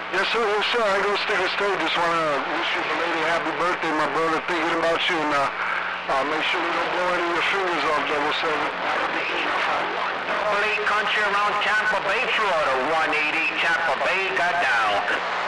Yes, sir. Yes, sir. I go stick a state. Just want to wish you a belated happy birthday, my brother. Thinking about you, and make sure you don't blow any of your fingers off, 777. That'll be enough. Double 8 country around Tampa Bay, Florida. 180 Tampa Bay, got down.